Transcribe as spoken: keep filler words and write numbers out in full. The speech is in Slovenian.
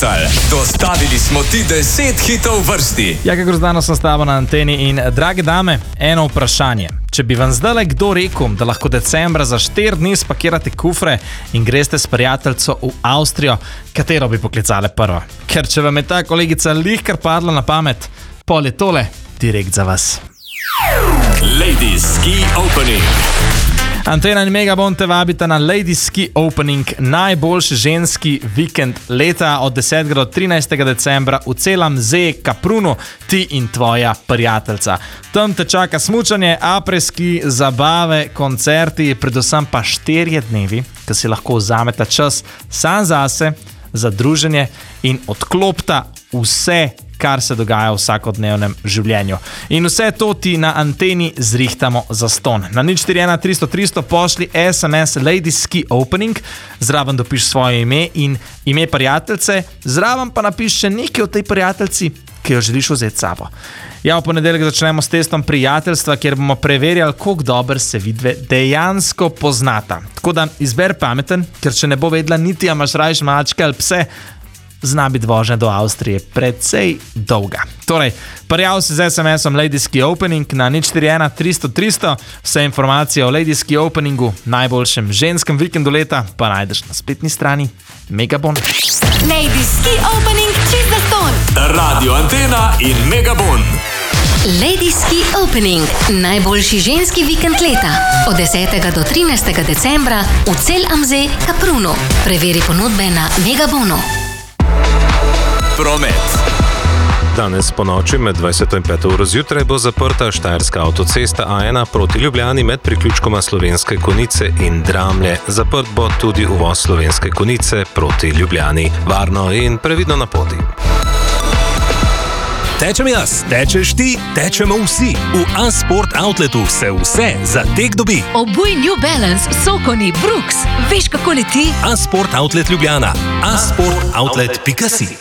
Dostavili smo ti deset hitov vrsti. Ja, kako zdano sem s tabo na anteni in, drage dame, eno vprašanje. Če bi vam zdaj kdo rekel, da lahko decembra za štiri dni spakirate kufre in greste s prijateljco v Avstrijo, katero bi poklicale prvo? Ker če vam je ta kolegica lihkar padla na pamet, pol je tole direkt za vas. Ladies Ski Opening. Antena in Megabon te vabita na Ladies Ski Opening, najboljši ženski vikend leta od desetega do trinajstega decembra v celem Z Kaprunu, ti in tvoja prijateljica. Tam te čaka smučanje, apreski, zabave, koncerti, predvsem pa štirje dnevi, ki si lahko vzameta čas sam zase, za druženje in odklopta vse, kar se dogaja v vsakodnevnem življenju. In vse to ti na anteni zrihtamo za ston. Na nič štiri ena tristo tristo pošli es em es Ladies Ski Opening, zraven dopiš svoje ime in ime prijateljice, zraven pa napiš še nekaj o tej prijateljici, ki jo želiš vzeti s sabo. Ja, v ponedeljek začnemo s testom prijateljstva, kjer bomo preverjali, koliko dobro se vidve dejansko poznata. Tako da izber pameten, ker če ne bo vedela niti, a imaš rajš mačke ali pse, zna biti vožnja do Avstrije precej dolga. Torej, prijav se z es em esom Ladies Ski Opening na nič štiri ena tristo tristo. Vse informacije o Ladies Ski Openingu, najboljšem ženskem vikendu leta, pa najdeš na spletni strani Megabon. Ladies Ski Opening čist zastonj. Radio Antena in Megabon. Ladies Ski Opening, najboljši ženski vikend leta. Od desetega do trinajstega decembra v celem Z Kaprunu. Preveri ponudbe na Megabonu. Promet. Danes po noči med dvajseto in peto uro zjutraj bo zaprta štajerska avtocesta A ena proti Ljubljani med priključkoma Slovenske Konjice in Dramlje. Zaprt bo tudi uvoz Slovenske Konjice proti Ljubljani. Varno in previdno na poti. Tečem jaz, tečeš ti, tečemo vsi. V A-Sport Outletu se vse za tek dobi. Obuj New Balance, Sokoni, Brooks. Veš, kako leti? A-Sport Outlet Ljubljana. a sport outlet pika si.